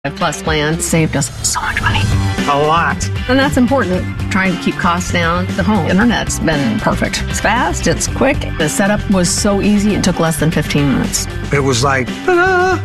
Plus plan saved us so much money. A lot. And that's important, trying to keep costs down. The home internet's been perfect. It's fast, it's quick. The setup was so easy, it took less than 15 minutes. It was like, ta-da!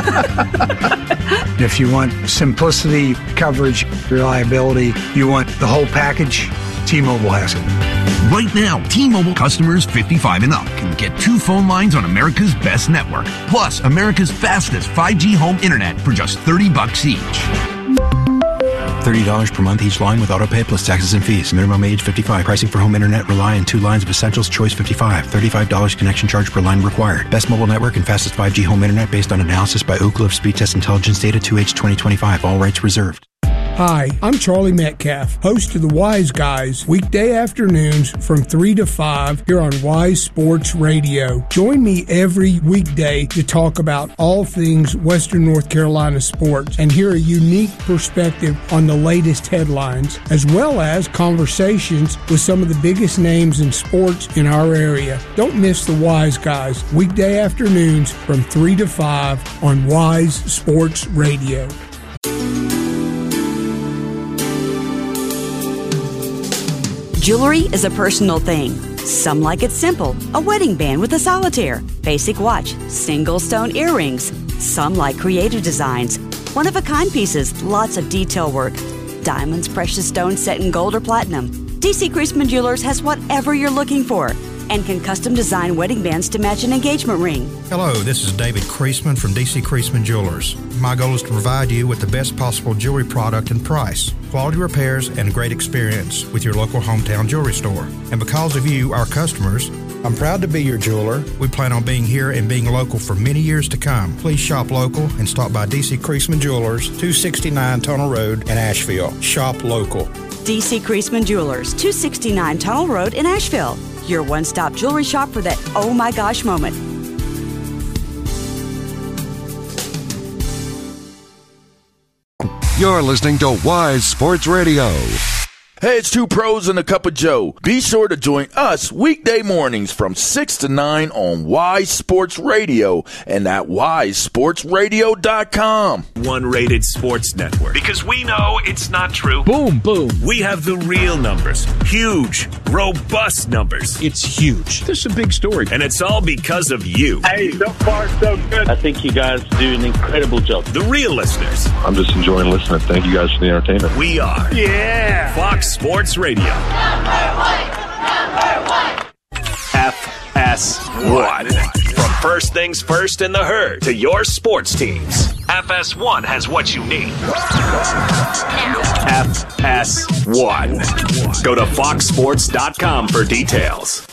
If you want simplicity, coverage, reliability, you want the whole package, T-Mobile has it. Right now, T-Mobile customers 55 and up can get 2 phone lines on America's best network, plus America's fastest 5G home internet for just $30 each. $30 per month each line with autopay plus taxes and fees. Minimum age 55. Pricing for home internet rely on 2 lines of Essentials Choice 55. $35 connection charge per line required. Best mobile network and fastest 5G home internet based on analysis by Ookla of Speed Test Intelligence Data 2H 2025. All rights reserved. Hi, I'm Charlie Metcalf, host of the Wise Guys, weekday afternoons from 3 to 5 here on Wise Sports Radio. Join me every weekday to talk about all things Western North Carolina sports and hear a unique perspective on the latest headlines, as well as conversations with some of the biggest names in sports in our area. Don't miss the Wise Guys, weekday afternoons from 3 to 5 on Wise Sports Radio. Jewelry is a personal thing. Some like it simple, a wedding band with a solitaire, basic watch, single stone earrings. Some like creative designs, one-of-a-kind pieces, lots of detail work, diamonds, precious stones set in gold or platinum. DC Creasman Jewelers has whatever you're looking for and can custom design wedding bands to match an engagement ring. Hello, this is David Creasman from DC Creasman Jewelers. My goal is to provide you with the best possible jewelry product and price, quality repairs, and great experience with your local hometown jewelry store. And because of you, our customers, I'm proud to be your jeweler. We plan on being here and being local for many years to come. Please shop local and stop by DC Creasman Jewelers, 269 Tunnel Road in Asheville. Shop local. DC Creasman Jewelers, 269 Tunnel Road in Asheville. Your one-stop jewelry shop for that oh my gosh moment. You're listening to Wise Sports Radio. Hey, it's 2 pros and a cup of Joe. Be sure to join us weekday mornings from 6 to 9 on Wise Sports Radio and at wisesportsradio.com. One-rated sports network. Because we know it's not true. Boom, boom. We have the real numbers. Huge, robust numbers. It's huge. There's some big story. And it's all because of you. Hey, so far so good. I think you guys do an incredible job. The real listeners. I'm just enjoying listening. Thank you guys for the entertainment. We are. Yeah. Fox Sports Radio. FS1. From first things first in the herd to your sports teams. FS1 has what you need. FS1. Go to foxsports.com for details.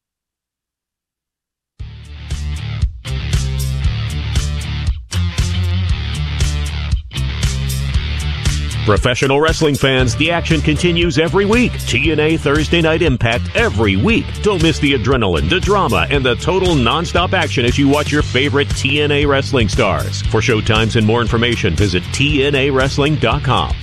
Professional wrestling fans, the action continues every week. TNA Thursday Night Impact every week. Don't miss the adrenaline, the drama, and the total nonstop action as you watch your favorite TNA wrestling stars. For showtimes and more information, visit TNAWrestling.com.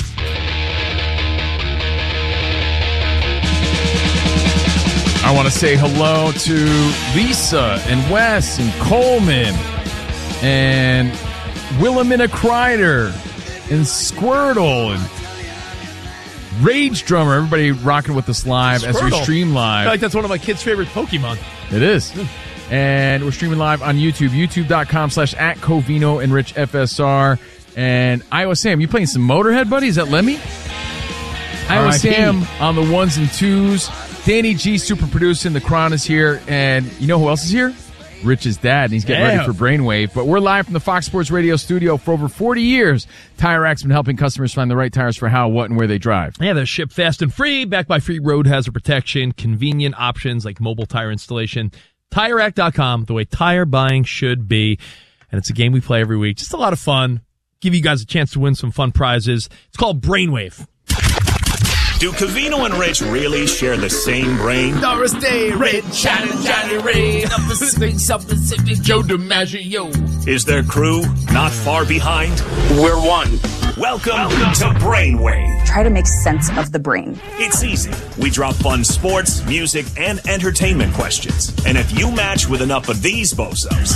I want to say hello to Lisa and Wes and Coleman and Wilhelmina Kreider and Squirtle and Rage Drummer. Everybody rocking with us live as we stream live. I feel like that's one of my kids' favorite Pokemon. It is. And we're streaming live on YouTube, youtube.com/@Covino and Rich FSR. And Iowa Sam, you playing some Motorhead, buddy? Is that Lemmy? Iowa Sam on the 1s and 2s. Danny G, super producing. The Crown is here. And you know who else is here? Rich's dad, and he's getting ready for Brainwave. But we're live from the Fox Sports Radio studio. For over 40 years, Tire Rack's been helping customers find the right tires for how, what, and where they drive. Yeah, they're shipped fast and free, backed by free road hazard protection, convenient options like mobile tire installation. TireRack.com, the way tire buying should be. And it's a game we play every week. Just a lot of fun. Give you guys a chance to win some fun prizes. It's called Brainwave. Do Covino and Rich really share the same brain? Doris Day, Rich, Johnny Ray, up the Pacific, Joe DiMaggio. Is their crew not far behind? We're one. Welcome to Brainwave. Try to make sense of the brain. It's easy. We drop fun sports, music, and entertainment questions. And if you match with enough of these bozos,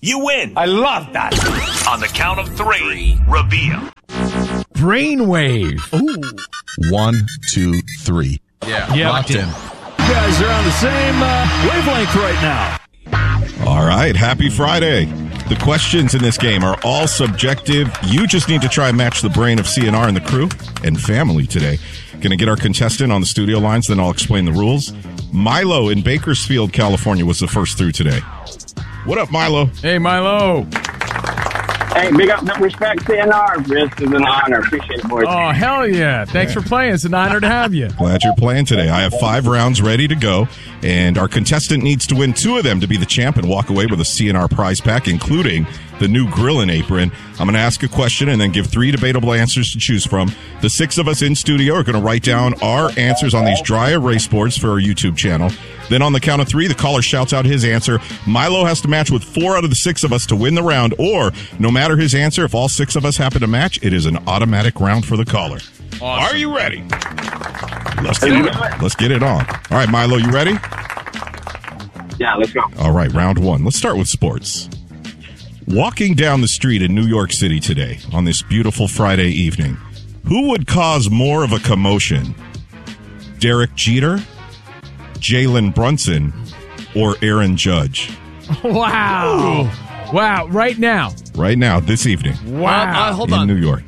you win. I love that. On the count of 3, reveal. Brainwave. Ooh. 1, 2, 3. Yeah. Locked in. You guys are on the same wavelength right now. All right. Happy Friday. The questions in this game are all subjective. You just need to try and match the brain of CNR and the crew and family today. Going to get our contestant on the studio lines, then I'll explain the rules. Milo in Bakersfield, California was the first through today. What up, Milo? Hey, Milo. Hey, big up, no respect, CNR. This is an honor. Appreciate it, boys. Oh, hell yeah. Thanks for playing. It's an honor to have you. Glad you're playing today. I have 5 rounds ready to go, and our contestant needs to win 2 of them to be the champ and walk away with a CNR prize pack, including the new Grillin' Apron. I'm going to ask a question and then give 3 debatable answers to choose from. The 6 of us in studio are going to write down our answers on these dry erase boards for our YouTube channel. Then on the count of 3, the caller shouts out his answer. Milo has to match with 4 out of the 6 of us to win the round, or no matter his answer, if all 6 of us happen to match, it is an automatic round for the caller. Awesome. Are you ready? Let's get it on. All right, Milo, you ready? Yeah, let's go. All right, round 1. Let's start with sports. Walking down the street in New York City today on this beautiful Friday evening, who would cause more of a commotion? Derek Jeter, Jalen Brunson, or Aaron Judge? Wow. Ooh. Wow, right now. Right now, this evening. Wow. Hold on. In New York.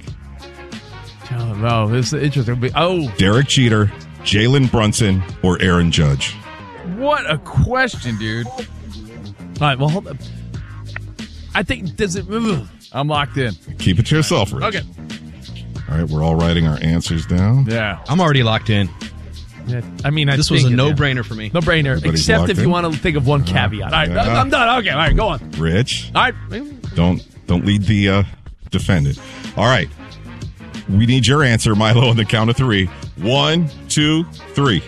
Oh, this is interesting. Oh. Derek Jeter, Jalen Brunson, or Aaron Judge? What a question, dude. All right, well, hold on. I think, does it... I'm locked in. Keep it to yourself, Rich. Okay. All right, we're all writing our answers down. Yeah. I'm already locked in. Yeah, I mean, this was a no-brainer for me. No-brainer, Everybody's except if in? you want to think of one caveat. All right, Yeah. I'm done. Okay, all right, go on. Rich, All right. don't lead the defendant. All right, we need your answer, Milo, on the count of 3. 1, 2, 3.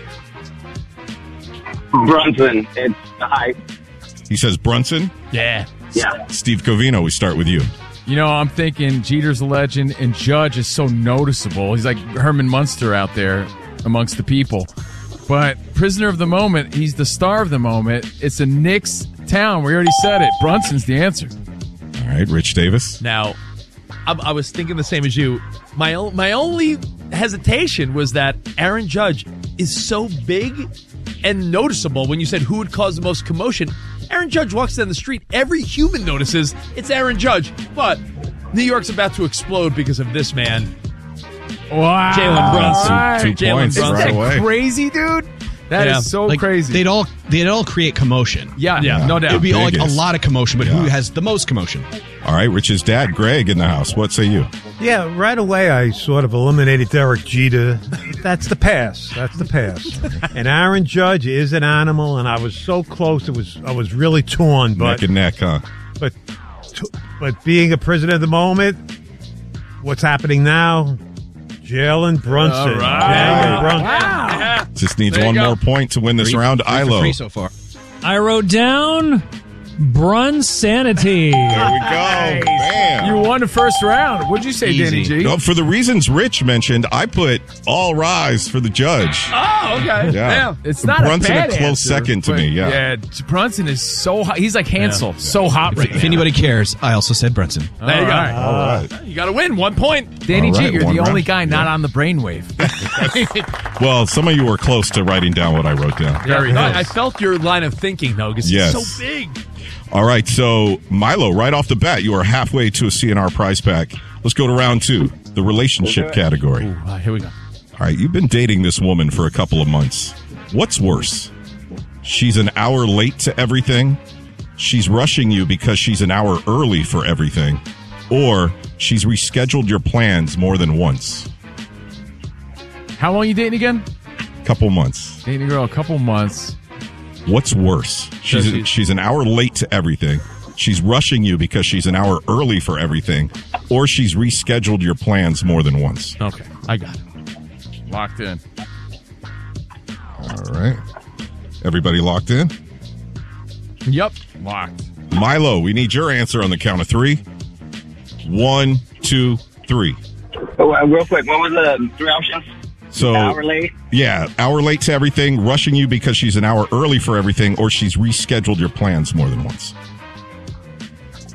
Brunson, it's the hype. He says Brunson. Yeah. Yeah. Steve Covino, we start with you. You know, I'm thinking Jeter's a legend, and Judge is so noticeable. He's like Herman Munster out there amongst the people. But prisoner of the moment, he's the star of the moment. It's a Knicks town. We already said it. Brunson's the answer. All right, Rich Davis. Now, I was thinking the same as you. My only hesitation was that Aaron Judge is so big and noticeable. When you said who would cause the most commotion, Aaron Judge walks down the street. Every human notices it's Aaron Judge. But New York's about to explode because of this man. Wow. Jalen Brunson. Right. 2 points Isn't right that away. crazy, dude? That is so crazy. They'd all create commotion. Yeah, no doubt. It'd be like a Biggest. lot of commotion, but who has the most commotion? All right, Rich's dad, Greg, in the house. What say you? Yeah, right away I sort of eliminated Derek Jeter. That's the past. And Aaron Judge is an animal, and I was so close. I was really torn. But, Neck and neck, huh? But being a prisoner of the moment, what's happening now? Jalen Brunson. All right. Jalen Brunson. Wow. Just needs There you one go. more point to win this round. Three for Ilo. free so far. I wrote down Brunsanity. There we go. Bam. You won the first round. What'd you say, Danny G? No, for the reasons Rich mentioned, I put all rise for the Judge. Oh, okay. Yeah. It's not Brunson a bad a close answer, second to but me, yeah. Yeah, Brunson is so hot. He's like Hansel. So hot right If now. anybody cares, I also said Brunson. There you go. All right. You got to win 1 point. Danny All G, right, you're one the only round. guy not on the brainwave. Well, some of you were close to writing down what I wrote down. Very nice. I felt your line of thinking, though, because Yes. it's so big. All right, so Milo, right off the bat, you are halfway to a CNR prize pack. Let's go to round 2, the relationship category. Ooh, here we go. All right, you've been dating this woman for a couple of months. What's worse? She's an hour late to everything, she's rushing you because she's an hour early for everything, or she's rescheduled your plans more than once. How long you dating again? Couple months. Dating a girl a couple months. What's worse? She's an hour late to everything. She's rushing you because she's an hour early for everything, or she's rescheduled your plans more than once. Okay, I got it. Locked in. All right. Everybody locked in? Yep. Locked. Milo, we need your answer on the count of 3. 1, 2, 3. Oh, real quick, what was the 3 options? So, Hour late? Yeah, hour late to everything, rushing you because she's an hour early for everything, or she's rescheduled your plans more than once.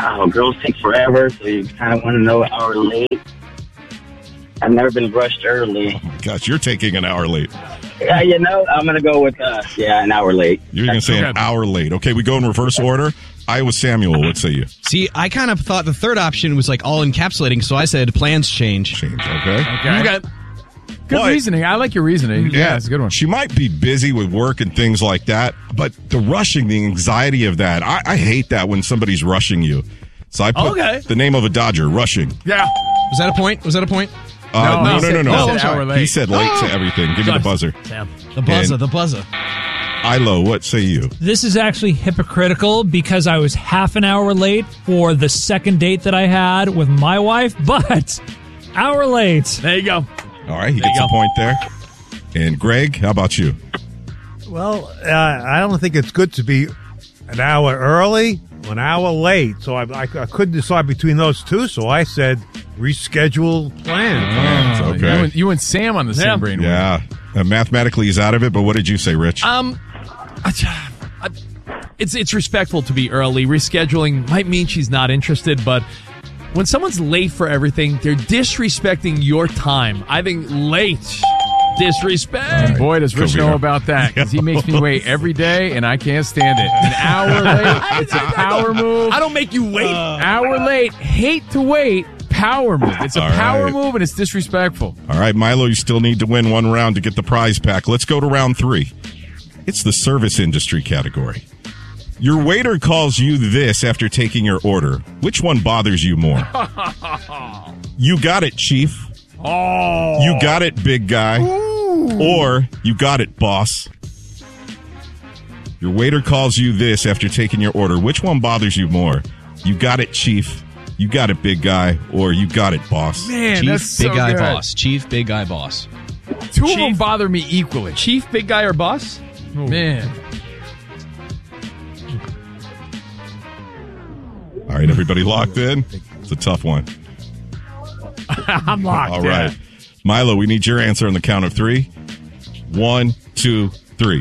girls take forever, so you kind of want to know an hour late. I've never been rushed early. Oh my gosh, you're taking an hour late. Yeah, I'm going to go with, an hour late. You're going to say an hour late. Okay, we go in reverse order. Iowa Samuel, what say you? See, I kind of thought the third option was like all encapsulating, so I said plans change. Okay. You got good reasoning. I like your reasoning. Yeah, it's a good one. She might be busy with work and things like that, but the rushing, the anxiety of that, I hate that when somebody's rushing you. So I put the name of a Dodger, rushing. Yeah. Was that a point? No. Oh, he said late to everything. Give me the buzzer. Damn. The buzzer. Ilo, what say you? This is actually hypocritical because I was half an hour late for the second date that I had with my wife, but hour late. There you go. All right, he gets a point there. And Greg, how about you? Well, I don't think it's good to be an hour early or an hour late. So I couldn't decide between those two, so I said reschedule plans. Okay. You and Sam on the same brain. Yeah. Mathematically, he's out of it, but what did you say, Rich? It's respectful to be early. Rescheduling might mean she's not interested, but when someone's late for everything, they're disrespecting your time. I think late disrespect. Boy, does Rich know about that, because he makes me wait every day, and I can't stand it. An hour late, it's a power move. I don't make you wait. Hour late, hate to wait. Power move. It's a power move, and it's disrespectful. All right, Milo, you still need to win one round to get the prize pack. Let's go to round 3. It's the service industry category. Your waiter calls you this after taking your order. Which one bothers you more? You got it, Chief. Oh. You got it, big guy. Ooh. Or you got it, boss. Your waiter calls you this after taking your order. Which one bothers you more? You got it, Chief. You got it, big guy, or you got it, boss. Man, Chief, that's so big guy, good. boss. Chief, big guy, boss. Two of them bother me equally. Chief, big guy, or boss? Oh. Man. All right, everybody locked in? It's a tough one. I'm locked. All right. Milo, we need your answer on the count of 3. 1, 2, 3.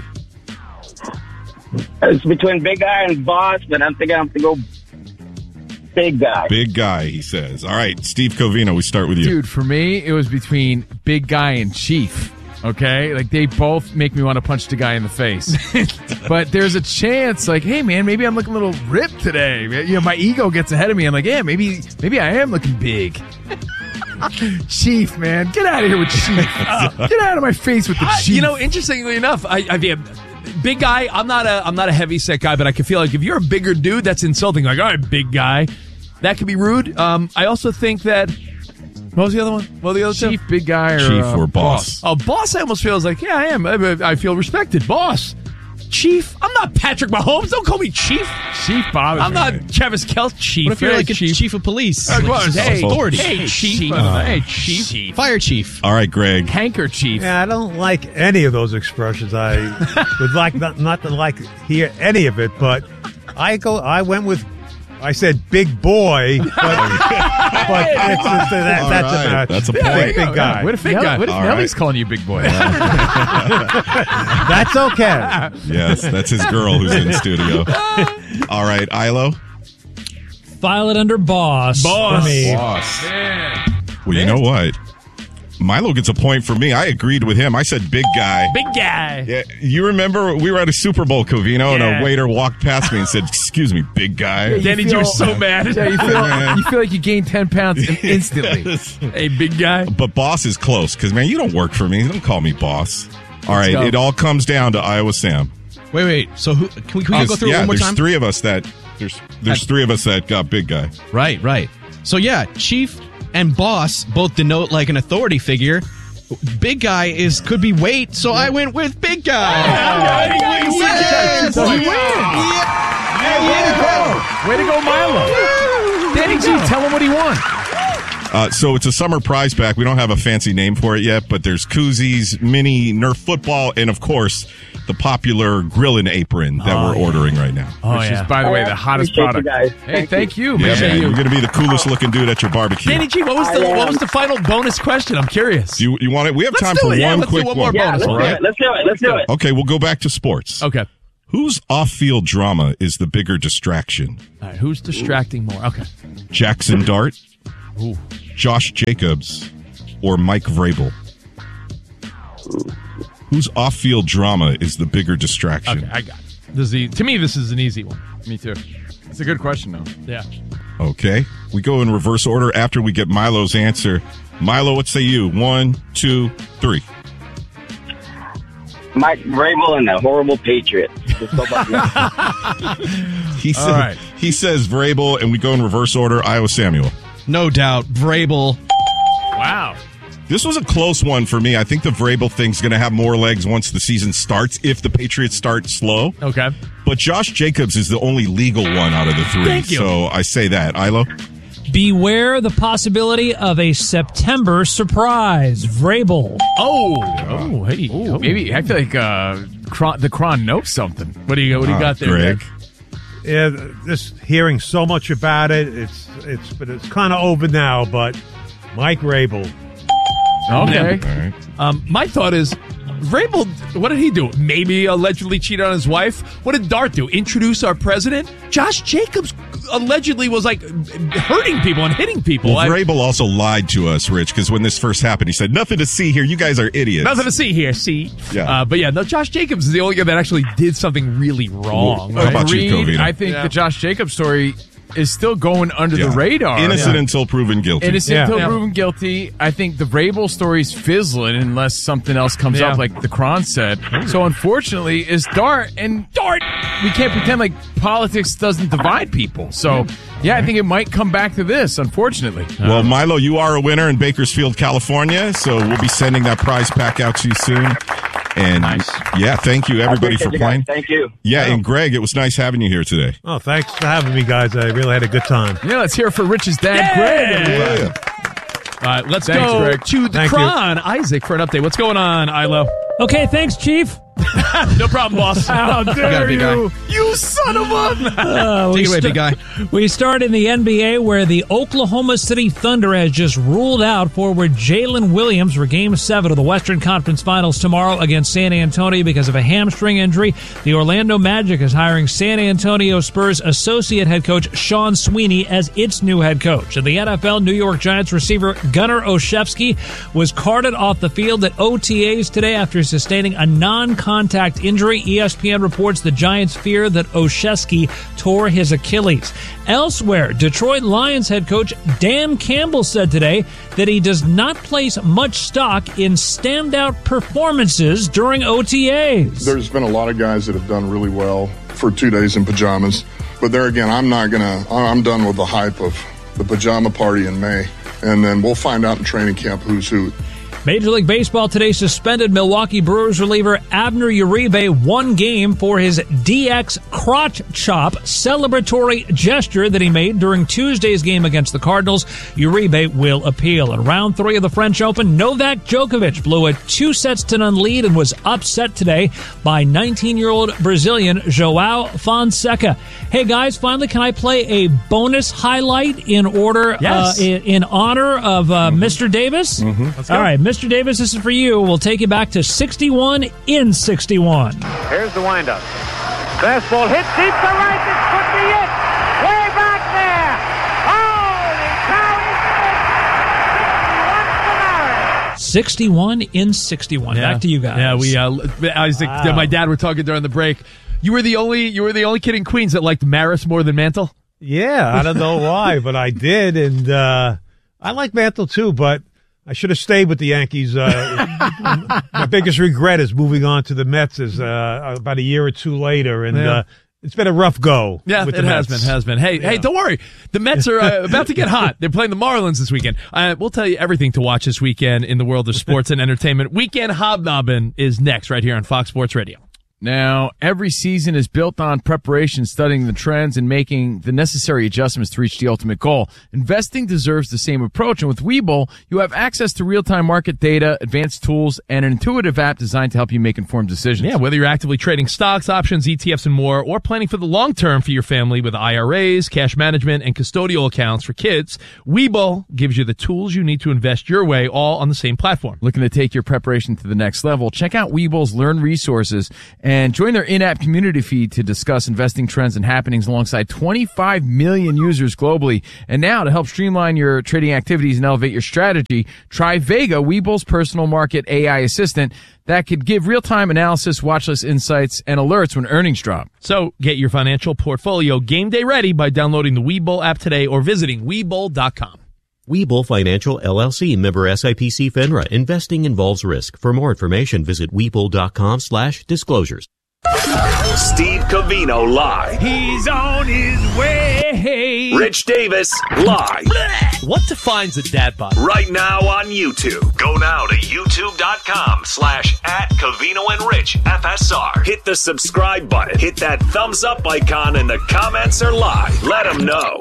It's between big guy and boss, but I'm thinking I have to go big guy. Big guy, he says. All right, Steve Covino, we start with you. Dude, for me, it was between big guy and chief. Okay? Like, they both make me want to punch the guy in the face. But there's a chance, like, hey, man, maybe I'm looking a little ripped today. You know, my ego gets ahead of me. I'm like, yeah, maybe I am looking big. Chief, man. Get out of here with Chief. Get out of my face with the Chief. You know, interestingly enough, big guy, I'm not a heavy set guy, but I can feel like if you're a bigger dude, that's insulting. Like, all right, big guy. That could be rude. I also think that... What was the other one? What were the other Chief, two? big guy, or Chief or boss? Oh, boss, I almost feels like, yeah, I am. I feel respected. Boss. Chief? I'm not Patrick Mahomes. Don't call me Chief. Chief bothers I'm not Travis Kelce. Chief. What if you're like a chief of police? Hey, authority. Hey, Chief. Hey, Chief. Fire chief. All right, Greg. Handkerchief. Yeah, I don't like any of those expressions. I would like not to like hear any of it, but I went with. I said big boy, but that's a point. Big guy. What if Nellie's calling you big boy? That's okay. Yes, that's his girl who's in studio. All right, Ilo. File it under boss. For me. Boss. Well, you know what? Milo gets a point for me. I agreed with him. I said big guy. Big guy. Yeah, you remember we were at a Super Bowl, Covino, and a waiter walked past me and said, "Excuse me, big guy." Danny, you were so mad. Yeah, you feel like you gained 10 pounds instantly. Hey, big guy. But boss is close because, man, you don't work for me. Don't call me boss. All right, it all comes down to Iowa Sam. Wait. So who can we go through it one more time? There's 3 of us that there's 3 of us that got big guy. Right. So yeah, chief and boss both denote like an authority figure. Big guy could be weight, so I went with big guy. So he wins. Way to go, Milo. Danny G, tell him what he won. So it's a summer prize pack. We don't have a fancy name for it yet, but there's koozies, mini Nerf football, and of course, the popular Grillin' Apron that we're ordering right now. Which is, by the way, the hottest product. Hey, thank you. Yeah, man, you're going to be the coolest looking dude at your barbecue. Danny G, what was the final bonus question? I'm curious. You want it? We have time for one quick one. Let's do it. Okay, we'll go back to sports. Okay. Whose off-field drama is the bigger distraction? All right, who's distracting more? Okay. Jackson Dart, Ooh. Josh Jacobs, or Mike Vrabel? Whose off-field drama is the bigger distraction? Okay, I got it. To me, this is an easy one. Me too. It's a good question, though. Yeah. Okay. We go in reverse order after we get Milo's answer. Milo, what say you? 1, 2, 3. Mike Vrabel and the horrible Patriots. He says Vrabel, and we go in reverse order. Iowa Samuel. No doubt. Vrabel. Wow. This was a close one for me. I think the Vrabel thing's going to have more legs once the season starts, if the Patriots start slow. Okay. But Josh Jacobs is the only legal one out of the three. Thank you. So I say that. Ilo? Beware the possibility of a September surprise. Vrabel. Oh, hey. Ooh, maybe. I feel like the Cron knows something. What do you got there, Greg? Yeah, just hearing so much about it, it's kind of over now. But Mike Vrabel. Okay. All right. My thought is, Vrabel, what did he do? Maybe allegedly cheat on his wife? What did Dart do? Introduce our president? Josh Jacobs allegedly was like hurting people and hitting people. Well, Vrabel also lied to us, Rich, because when this first happened, he said, nothing to see here. You guys are idiots. Nothing to see here, see? Yeah. But yeah, no, Josh Jacobs is the only guy that actually did something really wrong. What about you, Covino? I think the Josh Jacobs story is still going under the radar. Innocent until proven guilty. Innocent until proven guilty. I think the Vrabel story's fizzling unless something else comes up, like the Cron said. So unfortunately, is Dart. And Dart, we can't pretend like politics doesn't divide people. So, yeah, I think it might come back to this, unfortunately. Well, Milo, you are a winner in Bakersfield, California. So we'll be sending that prize pack out to you soon. And yeah, thank you everybody for playing. Thank you. Yeah, and Greg, it was nice having you here today. Oh, thanks for having me, guys. I really had a good time. Yeah, let's hear it for Rich's dad, Greg. All right, let's go Greg. to the Cron. Isaac for an update. What's going on, Ilo? Okay, thanks, Chief. No problem, boss. How dare you? You son of a... Take it away, big guy. We start in the NBA, where the Oklahoma City Thunder has just ruled out forward Jalen Williams for Game 7 of the Western Conference Finals tomorrow against San Antonio because of a hamstring injury. The Orlando Magic is hiring San Antonio Spurs associate head coach Sean Sweeney as its new head coach. In the NFL, New York Giants receiver Gunnar Olszewski was carted off the field at OTAs today after sustaining a non-contact injury. ESPN reports the Giants fear that Olszewski tore his Achilles. Elsewhere, Detroit Lions head coach Dan Campbell said today that he does not place much stock in standout performances during OTAs. There's been a lot of guys that have done really well for 2 days in pajamas. But there again, I'm done with the hype of the pajama party in May. And then we'll find out in training camp who's who. Major League Baseball today suspended Milwaukee Brewers reliever Abner Uribe 1 game for his DX crotch chop celebratory gesture that he made during Tuesday's game against the Cardinals. Uribe will appeal. In round 3 of the French Open, Novak Djokovic blew a 2-0 lead and was upset today by 19-year-old Brazilian João Fonseca. Hey guys, finally, can I play a bonus highlight in order in honor of Mr. Davis? Let's go. All right, Mr. Davis, this is for you. We'll take you back to 61 in 61. Here's the windup. Fastball hit deep to right. This could be it. Way back there. Holy cow, 61 in 61. Back to you guys. Yeah, Isaac, my dad were talking during the break. You were the only kid in Queens that liked Maris more than Mantle? Yeah, I don't know why, but I did, and I like Mantle too, but I should have stayed with the Yankees. My biggest regret is moving on to the Mets is about a year or two later, and it's been a rough go. Yeah, with it has been. Hey, don't worry. The Mets are about to get hot. They're playing the Marlins this weekend. We'll tell you everything to watch this weekend in the world of sports and entertainment. Weekend Hobnobbing is next right here on Fox Sports Radio. Now, every season is built on preparation, studying the trends, and making the necessary adjustments to reach the ultimate goal. Investing deserves the same approach, and with Webull, you have access to real-time market data, advanced tools, and an intuitive app designed to help you make informed decisions. Yeah, whether you're actively trading stocks, options, ETFs, and more, or planning for the long term for your family with IRAs, cash management, and custodial accounts for kids, Webull gives you the tools you need to invest your way, all on the same platform. Looking to take your preparation to the next level? Check out Webull's Learn resources and join their in-app community feed to discuss investing trends and happenings alongside 25 million users globally. And now, to help streamline your trading activities and elevate your strategy, try Vega, Webull's personal market AI assistant that could give real-time analysis, watchlist insights, and alerts when earnings drop. So get your financial portfolio game day ready by downloading the Webull app today or visiting Webull.com. Webull Financial LLC, member SIPC FINRA. Investing involves risk. For more information, visit Webull.com/disclosures. Steve Covino live. He's on his way. Rich Davis live. What defines a dad bod? Right now on YouTube. Go now to youtube.com/@CovinoandRichFSR. Hit the subscribe button. Hit that thumbs up icon, and the comments are live. Let them know.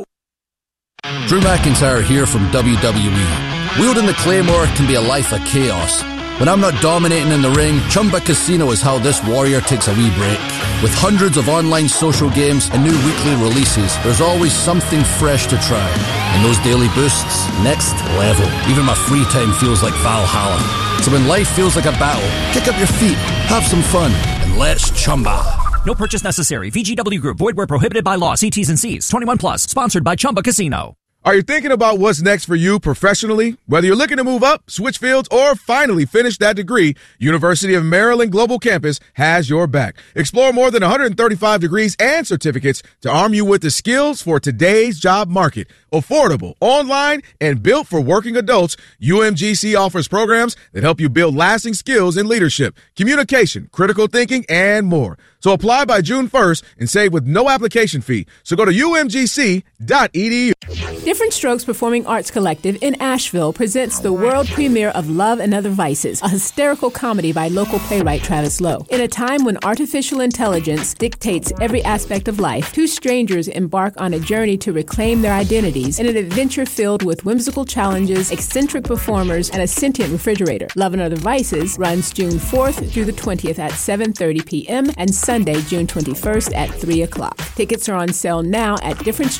Drew McIntyre here from WWE. Wielding the Claymore can be a life of chaos. When I'm not dominating in the ring, Chumba Casino is how this warrior takes a wee break. With hundreds of online social games and new weekly releases, there's always something fresh to try. And those daily boosts, next level. Even my free time feels like Valhalla. So when life feels like a battle, kick up your feet, have some fun, and let's Chumba. No purchase necessary. VGW Group. Void where prohibited by law. See T's and C's. 21 plus. Sponsored by Chumba Casino. Are you thinking about what's next for you professionally? Whether you're looking to move up, switch fields, or finally finish that degree, University of Maryland Global Campus has your back. Explore more than 135 degrees and certificates to arm you with the skills for today's job market. Affordable, online, and built for working adults, UMGC offers programs that help you build lasting skills in leadership, communication, critical thinking, and more. So apply by June 1st and save with no application fee. So go to umgc.edu. Different Strokes Performing Arts Collective in Asheville presents the world premiere of Love and Other Vices, a hysterical comedy by local playwright Travis Lowe. In a time when artificial intelligence dictates every aspect of life, two strangers embark on a journey to reclaim their identities in an adventure filled with whimsical challenges, eccentric performers, and a sentient refrigerator. Love and Other Vices runs June 4th through the 20th at 7:30 p.m. and Sunday, June 21st at 3 o'clock. Tickets are on sale now at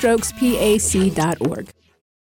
differentstrokespac.org.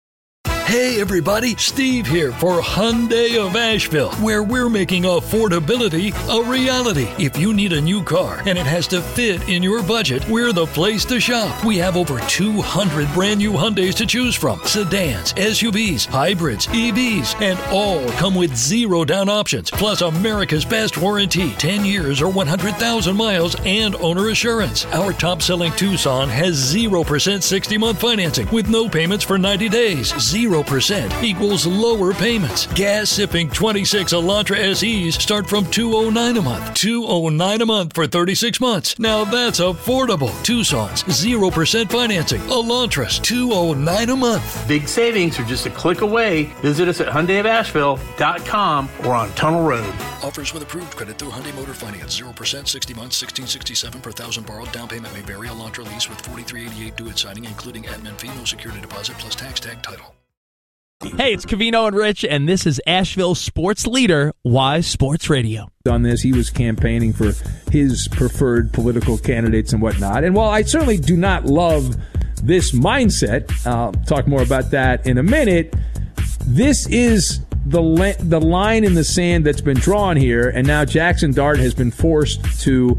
Hey everybody, Steve here for Hyundai of Asheville, where we're making affordability a reality. If you need a new car and it has to fit in your budget, we're the place to shop. We have over 200 brand new Hyundais to choose from. Sedans, SUVs, hybrids, EVs, and all come with zero down options. Plus America's best warranty, 10 years or 100,000 miles and owner assurance. Our top-selling Tucson has 0% 60-month financing with no payments for 90 days. 0% equals lower payments. Gas-sipping 26 Elantra SEs start from $209 a month. $209 a month for 36 months. Now that's affordable. Tucson's 0% financing. Elantras $209 a month. Big savings are just a click away. Visit us at HyundaiofAsheville.com or on Tunnel Road. Offers with approved credit through Hyundai Motor Finance. 0% 60 months, $1,667 per thousand borrowed. Down payment may vary. Elantra lease with $43.88 due at signing, including admin fee, no security deposit, plus tax tag title. Hey, it's Covino and Rich, and this is Asheville sports leader, Wise Sports Radio. On this, he was campaigning for his preferred political candidates and whatnot. And while I certainly do not love this mindset, I'll talk more about that in a minute, this is the line in the sand that's been drawn here, and now Jackson Dart has been forced to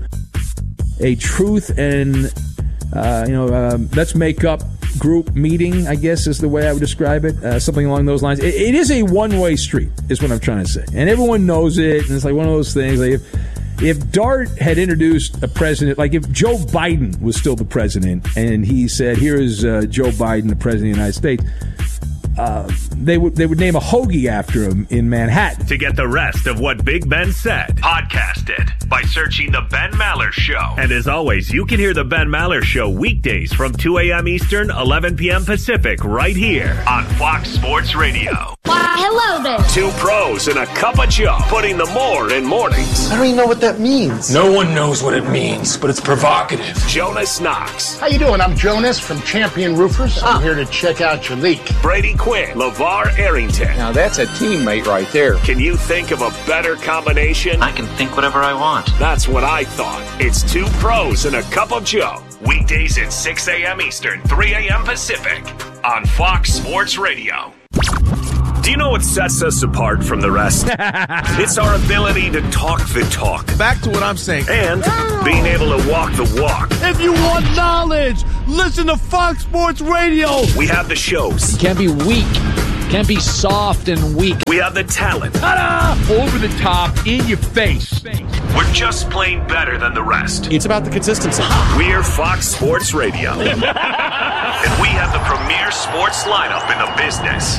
a truth and, let's make up group meeting, I guess is the way I would describe it, something along those lines. It is a one-way street, is what I'm trying to say. And everyone knows it, and it's like one of those things. Like if Dart had introduced a president, like if Joe Biden was still the president, and he said, here is Joe Biden, the president of the United States, they would name a hoagie after him in Manhattan. To get the rest of what Big Ben said, podcast it by searching The Ben Maller Show. And as always, you can hear The Ben Maller Show weekdays from 2 a.m. Eastern, 11 p.m. Pacific, right here on Fox Sports Radio. Why, hello there. Two pros and a cup of Joe, putting the more in mornings. I don't even know what that means. No one knows what it means, but it's provocative. Jonas Knox. How you doing? I'm Jonas from Champion Roofers. I'm here to check out your leak. Brady Quinn, LeVar Arrington. Now that's a teammate right there. Can you think of a better combination? I can think whatever I want. That's what I thought. It's two pros and a cup of Joe. Weekdays at 6 a.m. Eastern, 3 a.m. Pacific on Fox Sports Radio. Do you know what sets us apart from the rest? It's our ability to talk the talk. Back to what I'm saying. And being able to walk the walk. If you want knowledge, listen to Fox Sports Radio. We have the shows. You can't be weak. Can't be soft and weak. We have the talent. Ta-da! Over the top, in your face. We're just playing better than the rest. It's about the consistency. We're Fox Sports Radio. And we have the premier sports lineup in the business.